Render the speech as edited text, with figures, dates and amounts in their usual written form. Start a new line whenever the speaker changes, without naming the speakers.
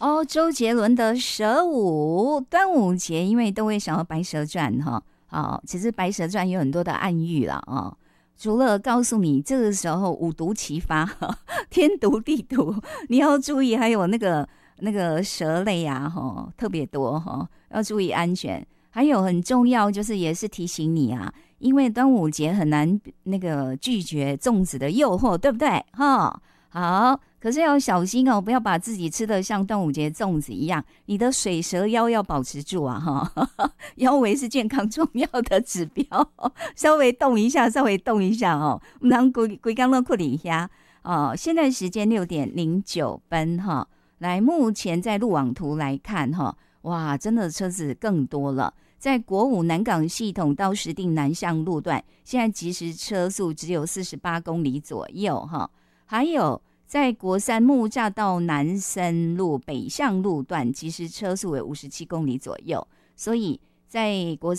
哦，周杰伦的蛇舞，端午节因为都会想要《白蛇传》哈，其实《白蛇传》有很多的暗喻啦哦。除了告诉你这个时候五毒齐发，天毒地毒，你要注意，还有那个蛇类啊，特别多哈，要注意安全。还有很重要就是也是提醒你啊，因为端午节很难那个拒绝粽子的诱惑，对不对？哈，好，可是要小心哦，不要把自己吃得像端午节粽子一样，你的水蛇腰要保持住啊，哈，腰围是健康重要的指标，稍微动一下，稍微动一下哦，不能规工都困一下哦。现在时间6:09哈，来，目前在路网图来看哈，哇，真的车子更多了。在国五南港系统到石碇南向路段，现在即时车速只有48公里左右哈。还有在国三木栅到南森路北向路段，即时车速为57公里左右。所以在国